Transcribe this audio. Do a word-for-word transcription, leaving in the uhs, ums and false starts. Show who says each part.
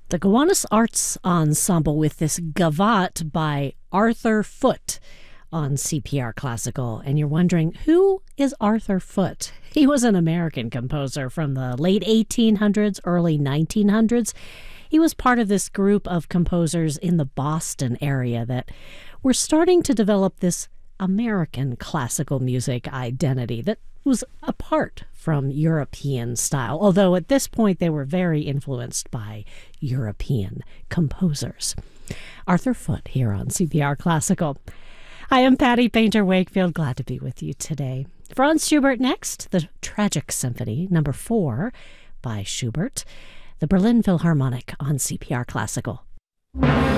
Speaker 1: The Gowanus Arts Ensemble with this Gavotte by Arthur Foote on C P R Classical. And you're wondering, who is Arthur Foote? He was an American composer from the late eighteen hundreds, early nineteen hundreds. He was part of this group of composers in the Boston area that were starting to develop this American classical music identity that was apart from European style, although at this point they were very influenced by European composers. Arthur Foote here on C P R Classical. I am Patty Painter Wakefield, glad to be with you today. Franz Schubert next, the Tragic Symphony, number four by Schubert, the Berlin Philharmonic on C P R Classical.